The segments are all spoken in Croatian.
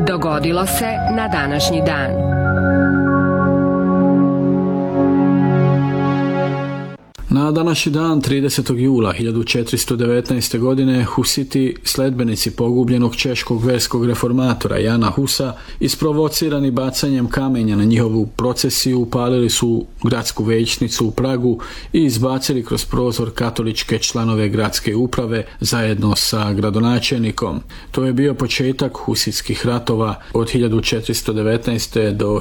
Dogodilo se na današnji dan. Na današnji dan, 30. jula 1419. godine, Husiti, sledbenici pogubljenog češkog verskog reformatora Jana Husa, isprovocirani bacanjem kamenja na njihovu procesiju, upalili su gradsku većnicu u Pragu i izbacili kroz prozor katoličke članove gradske uprave zajedno sa gradonačelnikom. To je bio početak husitskih ratova od 1419. do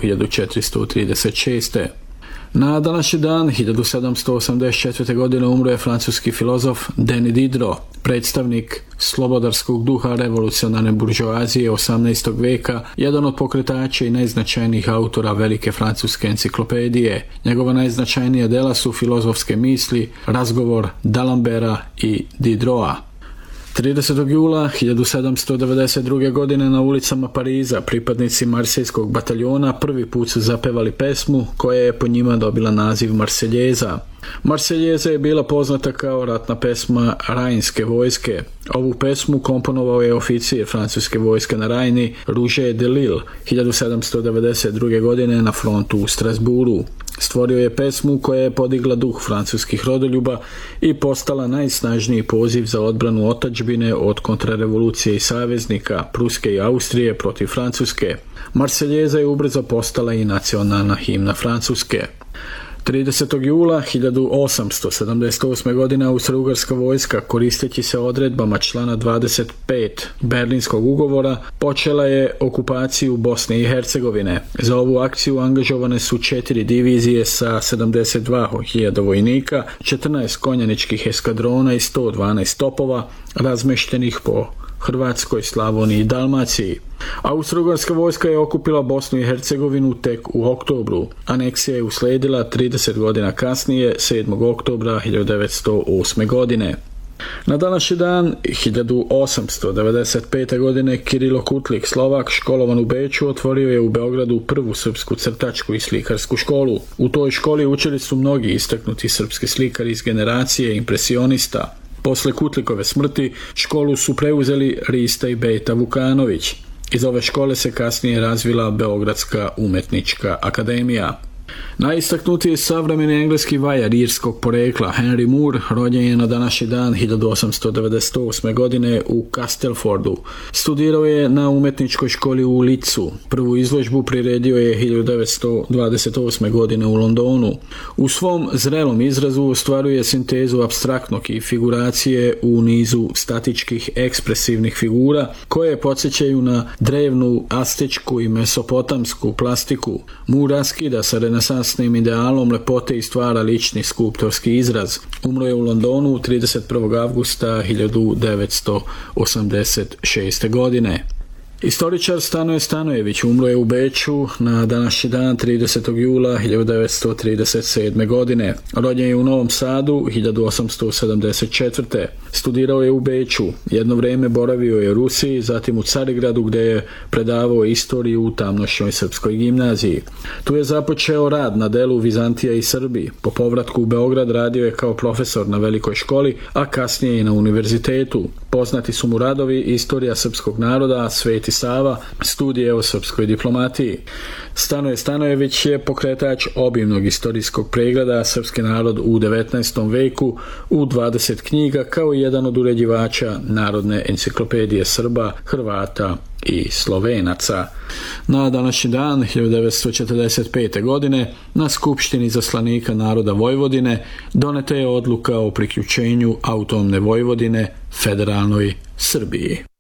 1436. Na današnji dan, 1784. godine, umro je francuski filozof Denis Diderot, predstavnik slobodarskog duha revolucionarne buržoazije 18. veka, jedan od pokretača i najznačajnijih autora velike francuske enciklopedije. Njegova najznačajnija dela su filozofske misli, razgovor D'Alembera i Diderota. 30. jula 1792. godine na ulicama Pariza pripadnici marsejskog bataljona prvi put su zapevali pesmu koja je po njima dobila naziv Marseljeza. Marseljeza je bila poznata kao ratna pesma Rajnske vojske. Ovu pesmu komponovao je oficir francuske vojske na Rajni Rouget de Lille 1792. godine na frontu u Strasburu. Stvorio je pesmu koja je podigla duh francuskih rodoljuba i postala najsnažniji poziv za odbranu otadžbine od kontrarevolucije i saveznika Pruske i Austrije protiv Francuske. Marseljeza je ubrzo postala i nacionalna himna Francuske. 30. jula 1878. godine Austro-Ugarska vojska, koristeći se odredbama člana 25 Berlinskog ugovora, počela je okupaciju Bosne i Hercegovine. Za ovu akciju angažovane su 4 divizije sa 72.000 vojnika, 14 konjaničkih eskadrona i 112 topova, razmeštenih po Hrvatskoj, Slavoniji i Dalmaciji. Austro-Ugarska vojska je okupila Bosnu i Hercegovinu tek u oktobru. Aneksija je uslijedila 30 godina kasnije, 7. oktobra 1908. godine. Na današnji dan, 1895. godine, Kirilo Kutlik, Slovak, školovan u Beču, otvorio je u Beogradu prvu srpsku crtačku i slikarsku školu. U toj školi učili su mnogi istaknuti srpski slikari iz generacije impresionista. Posle Kutlikove smrti školu su preuzeli Rista i Beta Vukanović. Iz ove škole se kasnije razvila Beogradska umetnička akademija. Najistaknutiji savremeni engleski vajar irskog porekla Henry Moore rođen je na današnji dan 1898. godine u Castlefordu. Studirao je na umetničkoj školi u Licu. Prvu izložbu priredio je 1928. godine u Londonu. U svom zrelom izrazu ostvaruje sintezu apstraktnog i figuracije u nizu statičkih ekspresivnih figura koje podsjećaju na drevnu astečku i mesopotamsku plastiku. Moore raskida sa renesansnim idealom lepote i stvara lični skulptorski izraz. Umro je u Londonu 31. avgusta 1986. godine. Istoričar Stanoje Stanojević umro je u Beču na današnji dan 30. jula 1937. godine. Rođen je u Novom Sadu 1874. Studirao je u Beču. Jedno vrijeme boravio je u Rusiji, zatim u Carigradu gdje je predavao istoriju u tamošnjoj srpskoj gimnaziji. Tu je započeo rad na delu Vizantija i Srbi. Po povratku u Beograd radio je kao profesor na velikoj školi, a kasnije i na univerzitetu. Poznati su mu radovi Istorija srpskog naroda, Sveti Sava, studije o srpskoj diplomatiji. Stanoje Stanojević je pokretač obimnog istorijskog pregleda srpski narod u 19. veku u 20 knjiga, kao i jedan od uređivača Narodne enciklopedije Srba, Hrvata i Slovenaca. Na današnji dan 1945. godine na Skupštini izaslanika naroda Vojvodine doneta je odluka o priključenju autonomne Vojvodine federalnoj Srbiji.